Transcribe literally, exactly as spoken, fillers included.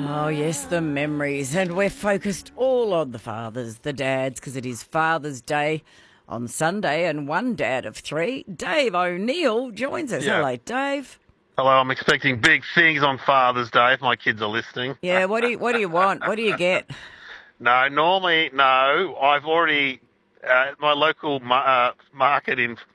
Oh, yes, the memories. And we're focused all on the fathers, the dads, because it is Father's Day on Sunday. And one dad of three, Dave O'Neill, joins us. Yeah. Hello, Dave. Hello, I'm expecting big things on Father's Day if my kids are listening. Yeah, what do you, what do you want? What do you get? No, normally, no. I've already, uh, my local ma- uh, market in